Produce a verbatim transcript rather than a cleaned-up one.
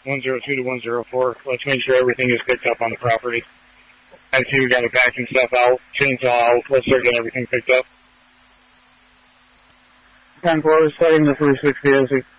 one zero two to one zero four. Let's make sure everything is picked up on the property. I see we got to vacuum stuff out, chainsaw out. Let's start getting everything picked up. ten four, setting the three sixty as